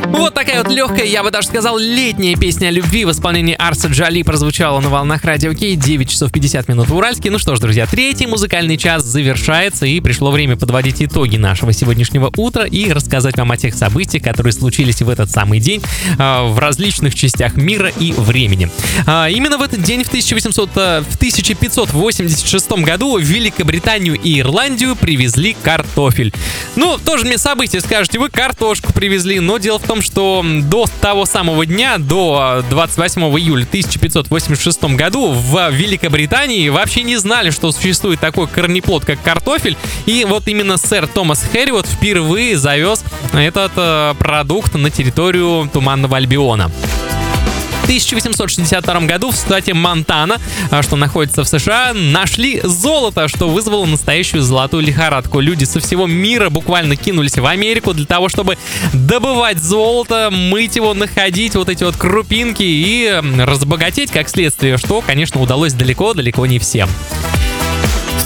Вот такая вот легкая, я бы даже сказал, летняя песня о любви в исполнении Арса Джали прозвучала на волнах Радио Кей. 9 часов 50 минут в Уральске. Ну что ж, друзья, третий музыкальный час завершается, и пришло время подводить итоги нашего сегодняшнего утра и рассказать вам о тех событиях, которые случились в этот самый день в различных частях мира и времени. Именно в этот день, в 1586 году, в Великобританию и Ирландию привезли картофель. Ну, тоже мне событие, скажете вы, картошку привезли, но дело в том, что до того самого дня, до 28 июля 1586 году в Великобритании вообще не знали, что существует такой корнеплод, как картофель. И вот именно сэр Томас Хэриот впервые завез этот продукт на территорию Туманного Альбиона. В 1862 году в штате Монтана, что находится в США, нашли золото, что вызвало настоящую золотую лихорадку. Люди со всего мира буквально кинулись в Америку для того, чтобы добывать золото, мыть его, находить вот эти вот крупинки и разбогатеть как следствие, что, конечно, удалось далеко-далеко не всем. В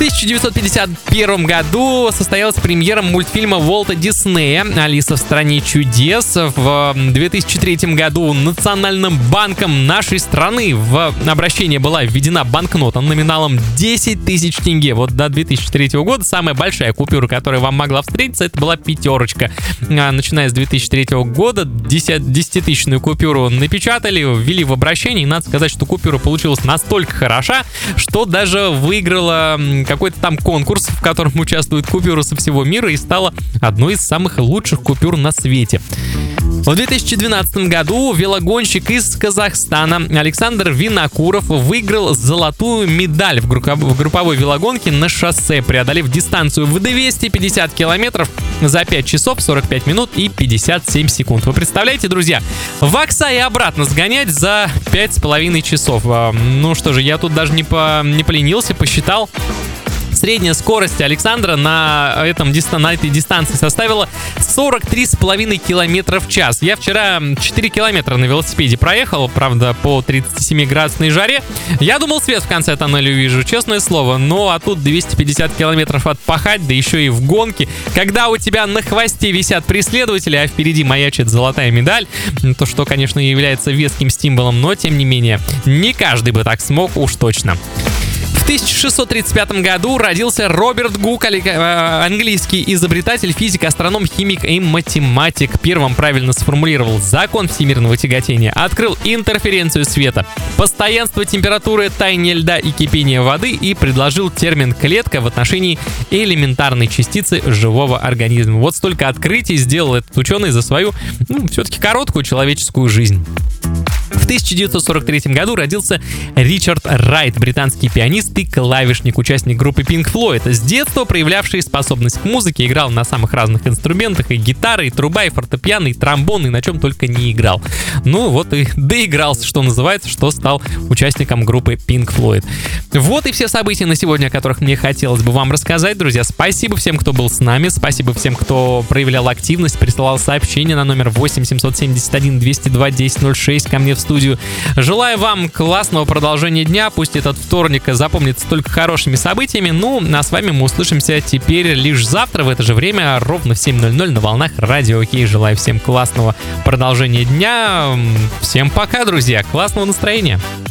1951 году состоялась премьера мультфильма Уолта Диснея «Алиса в стране чудес». В 2003 году Национальным банком нашей страны в обращение была введена банкнота номиналом 10 тысяч тенге. Вот до 2003 года самая большая купюра, которая вам могла встретиться, это была пятерочка. Начиная с 2003 года 10-тысячную купюру напечатали, ввели в обращение. И надо сказать, что купюра получилась настолько хороша, что даже выиграла какой-то там конкурс, в котором участвуют купюры со всего мира, и стала одной из самых лучших купюр на свете. В 2012 году велогонщик из Казахстана Александр Винокуров выиграл золотую медаль в групповой велогонке на шоссе, преодолев дистанцию в 250 километров за 5 часов 45 минут и 57 секунд. Вы представляете, друзья, в Акса и обратно сгонять за 5,5 часов. Ну что же, я тут даже не поленился, посчитал. Средняя скорость Александра на этой дистанции составила 43,5 км в час. Я вчера 4 километра на велосипеде проехал, правда, по 37-градусной жаре. Я думал, свет в конце тоннеля увижу, честное слово. Ну, а тут 250 километров отпахать, да еще и в гонке. Когда у тебя на хвосте висят преследователи, а впереди маячит золотая медаль, то, что, конечно, является веским стимулом, но, тем не менее, не каждый бы так смог, уж точно. В 1635 году родился Роберт Гук, английский изобретатель, физик, астроном, химик и математик. Первым правильно сформулировал закон всемирного тяготения, открыл интерференцию света, постоянство температуры, таяние льда и кипение воды и предложил термин «клетка» в отношении элементарной частицы живого организма. Вот столько открытий сделал этот ученый за свою, все-таки короткую человеческую жизнь. В 1943 году родился Ричард Райт, британский пианист и клавишник, участник группы Pink Floyd. С детства проявлявший способность к музыке, играл на самых разных инструментах: и гитара, и труба, и фортепиано, и тромбон, и на чем только не играл. Ну вот и доигрался, что называется, что стал участником группы Pink Floyd. Вот и все события на сегодня, о которых мне хотелось бы вам рассказать, друзья. Спасибо всем, кто был с нами, спасибо всем, кто проявлял активность, присылал сообщения на номер 8 771 202 1006 ко мне в студию. Желаю вам классного продолжения дня. Пусть этот вторник запомнится только хорошими событиями. Ну, а с вами мы услышимся теперь лишь завтра в это же время, ровно в 7:00 на волнах Радио Кей. Желаю всем классного продолжения дня. Всем пока, друзья. Классного настроения.